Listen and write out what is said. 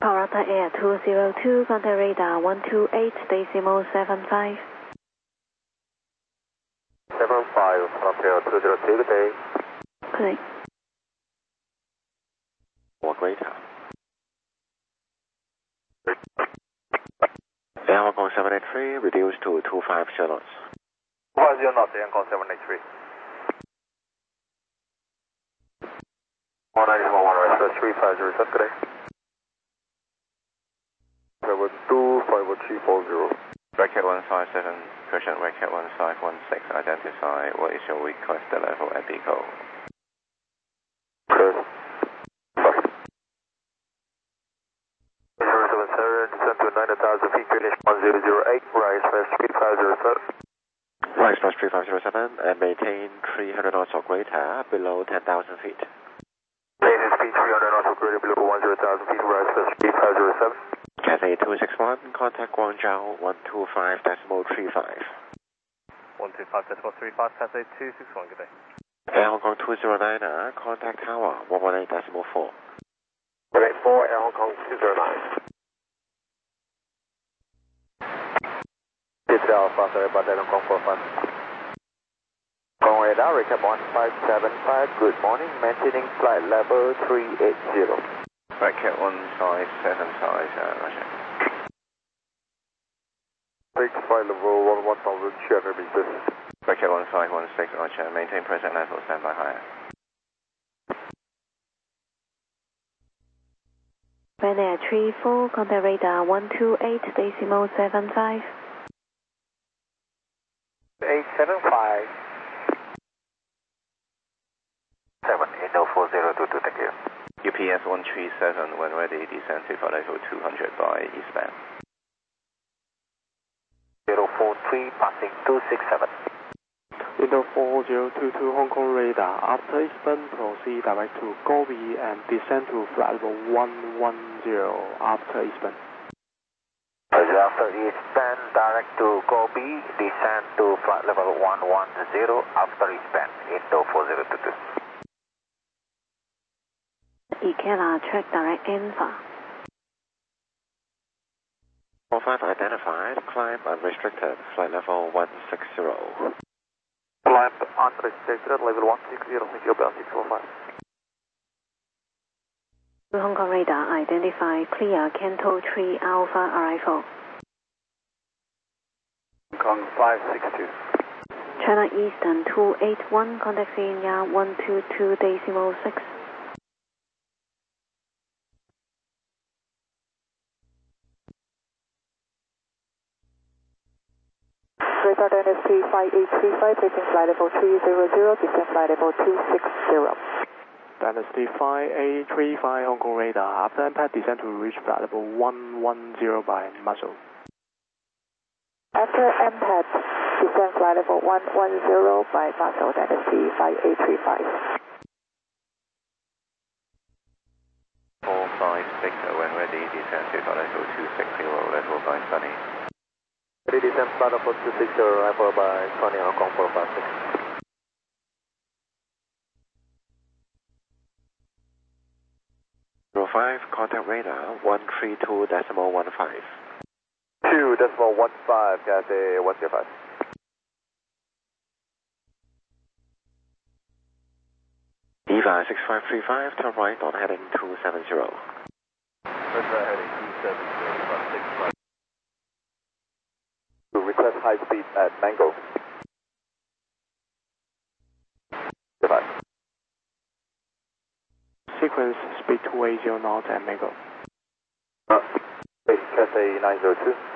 Parata Air 202, contact radar 128.75. 75, Parata Air 202, good day. Good day. One radar. Air Hong Kong 783, reduced to 250 knots. 250 knots, Air Hong Kong 783. 191, 350, good day. 725, 340. Racket 157, Cushion Racket 1516, identify what is your request level at Pico. Good. 077, descend to 9,000 feet, finish 1008, rise first 3507. Rise plus 3507 and maintain 300 knots or greater below 10,000 feet. Maintain speed 300 knots or greater below 10,000 feet, rise first 3507. Cathay 261, contact Guangzhou 125.35. 125.35, Cathay 261, good day. Air Hong Kong 209, contact Tower 118.4. 184, Air Hong Kong 209. It's Alpha, sorry about that, Hong Kong 45. Hong Kong radar, recap 1575, good morning, maintaining flight level 380. Racket 1575, Roger. Take flight level 11,000, share business. Racket 1516, Roger, maintain present level, standby higher. Ryanair 34, contact radar 128.75. 875. 7, Indo 4022, thank you. UPS 137, when ready, descend to level 200 by eastbound. 043, passing 267. Indo 4022 Hong Kong radar. After eastbound, proceed direct to Gobi and descend to flight level 110 after eastbound. After eastbound, direct to Gobi, descend to flight level 110 after eastbound, Indo 4022. Ikela, track direct Alpha. 45 identified, climb unrestricted, flight level 160. Climb unrestricted, level 160, thank you, Bell 645. Hong Kong radar, identify clear Canto 3 Alpha arrival. Hong Kong 562. China Eastern 281, contact Xenia 122.6. Radar Dynasty 5835, taking flight level 300, descend flight level 260. Dynasty 5835 Hong Kong radar. After impact, descend to reach flight level 110 by muzzle. After impact, descend flight level 110 by muzzle, Dynasty 5835. 456, when ready, descend to level 260, level by sunny. Ready, descend flight level 260, arrival by 20 Hong Kong 456. 05, contact radar 132.15. 2.15, Cathay 105. Eva 6535, turn right on heading 270. That's right, heading 270, 165. To request high speed at Mango. Goodbye. Sequence speed 280 knots at Mango. Cathay 902.